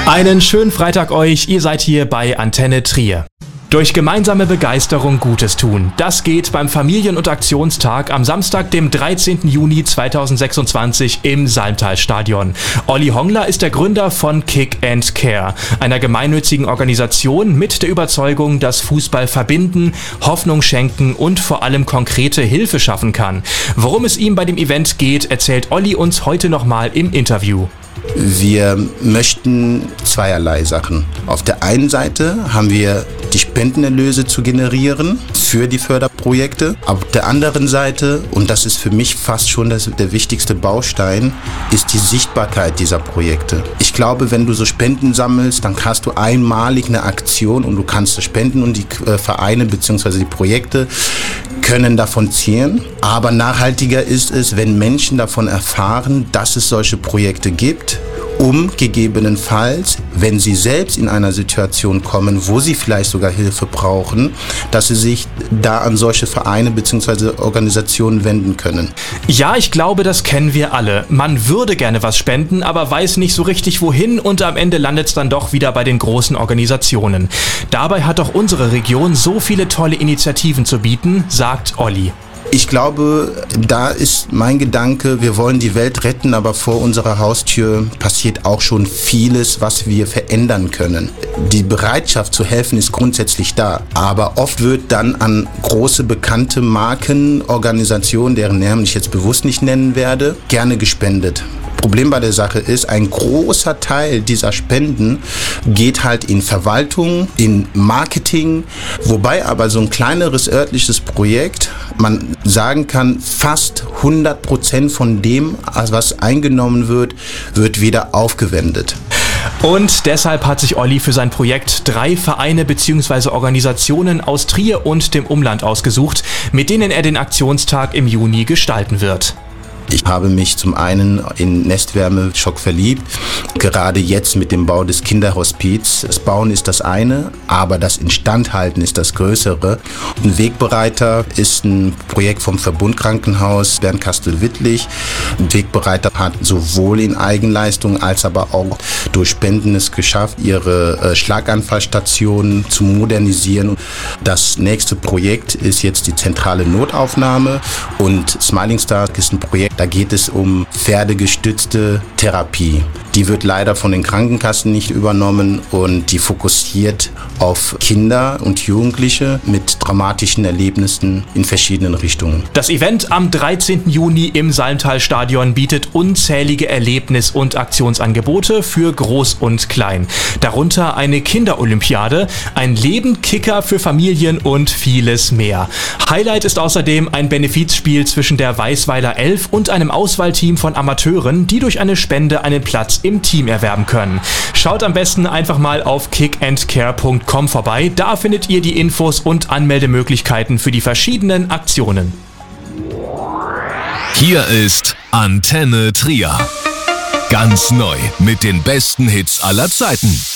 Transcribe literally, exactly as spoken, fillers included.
Einen schönen Freitag euch, ihr seid hier bei Antenne Trier. Durch gemeinsame Begeisterung Gutes tun. Das geht beim Familien- und Aktionstag am Samstag, dem dreizehnten Juni zweitausendsechsundzwanzig im Salmtal-Stadion. Olli Hongler ist der Gründer von Kick and Care, einer gemeinnützigen Organisation mit der Überzeugung, dass Fußball verbinden, Hoffnung schenken und vor allem konkrete Hilfe schaffen kann. Worum es ihm bei dem Event geht, erzählt Olli uns heute nochmal im Interview. Wir möchten zweierlei Sachen. Auf der einen Seite haben wir die Spendenerlöse zu generieren für die Förderprojekte. Auf der anderen Seite, und das ist für mich fast schon das, der wichtigste Baustein, ist die Sichtbarkeit dieser Projekte. Ich glaube, wenn du so Spenden sammelst, dann hast du einmalig eine Aktion und du kannst spenden und die äh, Vereine bzw. die Projekte können davon zehren. Aber nachhaltiger ist es, wenn Menschen davon erfahren, dass es solche Projekte gibt, um gegebenenfalls, wenn sie selbst in einer Situation kommen, wo sie vielleicht sogar Hilfe brauchen, dass sie sich da an solche Vereine bzw. Organisationen wenden können. Ja, ich glaube, das kennen wir alle. Man würde gerne was spenden, aber weiß nicht so richtig wohin und am Ende landet es dann doch wieder bei den großen Organisationen. Dabei hat doch unsere Region so viele tolle Initiativen zu bieten, sagt Olli. Ich glaube, da ist mein Gedanke, wir wollen die Welt retten, aber vor unserer Haustür passiert auch schon vieles, was wir verändern können. Die Bereitschaft zu helfen ist grundsätzlich da, aber oft wird dann an große bekannte Marken, Organisationen, deren Namen ich jetzt bewusst nicht nennen werde, gerne gespendet. Problem bei der Sache ist, ein großer Teil dieser Spenden geht halt in Verwaltung, in Marketing, wobei aber so ein kleineres örtliches Projekt, man sagen kann, fast hundert Prozent von dem, was eingenommen wird, wird wieder aufgewendet. Und deshalb hat sich Olli für sein Projekt drei Vereine bzw. Organisationen aus Trier und dem Umland ausgesucht, mit denen er den Aktionstag im Juni gestalten wird. Ich habe mich zum einen in Nestwärme Schock verliebt, gerade jetzt mit dem Bau des Kinderhospiz. Das Bauen ist das eine, aber das Instandhalten ist das Größere. Ein Wegbereiter ist ein Projekt vom Verbund Krankenhaus Bernkastel-Wittlich. Ein Wegbereiter hat sowohl in Eigenleistung als aber auch durch Spenden es geschafft, ihre Schlaganfallstationen zu modernisieren. Das nächste Projekt ist jetzt die zentrale Notaufnahme und Smiling Stars ist ein Projekt, da geht es um pferdegestützte Therapie. Die wird leider von den Krankenkassen nicht übernommen und die fokussiert auf Kinder und Jugendliche mit dramatischen Erlebnissen in verschiedenen Richtungen. Das Event am dreizehnten Juni im Salmtal-Stadion bietet unzählige Erlebnis- und Aktionsangebote für Groß und Klein. Darunter eine Kinderolympiade, ein Lebenkicker für Familien und vieles mehr. Highlight ist außerdem ein Benefizspiel zwischen der Weißweiler Elf und einem Auswahlteam von Amateuren, die durch eine Spende einen Platz im Team erwerben können. Schaut am besten einfach mal auf kick and care punkt com vorbei. Da findet ihr die Infos und Anmeldemöglichkeiten für die verschiedenen Aktionen. Hier ist Antenne Trier. Ganz neu mit den besten Hits aller Zeiten.